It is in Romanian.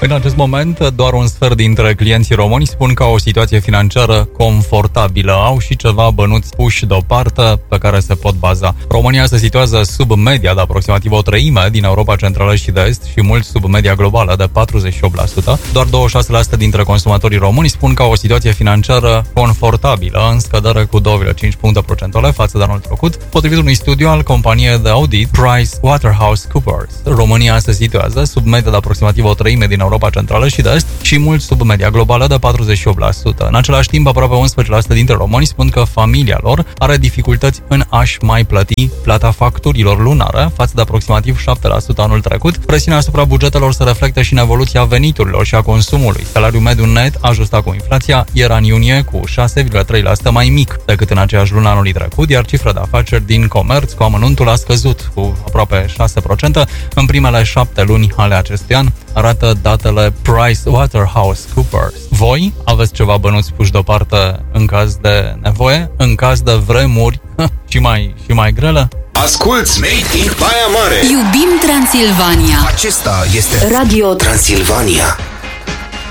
În acest moment, doar un sfert dintre clienții români spun că au o situație financiară confortabilă, au și ceva bănuți puși deoparte pe care se pot baza. România se situează sub media de aproximativ o treime din Europa Centrală și de Est și mult sub media globală de 48%. Doar 26% dintre consumatorii români spun că au o situație financiară confortabilă, în scădere cu 2,5 puncte procentuale față de anul trecut, potrivit unui studiu al companiei de audit PricewaterhouseCoopers. România se situează sub media de aproximativ o treime din Europa Centrală și de Est și mult sub media globală de 48%. În același timp, aproape 11% dintre români spun că familia lor are dificultăți în a-și mai plăti plata facturilor lunare, față de aproximativ 7% anul trecut. Presiunea asupra bugetelor se reflectă și în evoluția veniturilor și a consumului. Salariul mediu net, ajustat cu inflația, era în iunie cu 6,3% mai mic decât în aceeași lună anului trecut, iar cifra de afaceri din comerț cu amănuntul a scăzut cu aproape 6% în primele 7 luni ale acestui an, arată datele PricewaterhouseCoopers. Voi aveți ceva bănuți puși deoparte în caz de nevoie, în caz de vremuri și mai grele? Asculți Made in Baia Mare. Iubim Transilvania. Acesta este Radio Transilvania.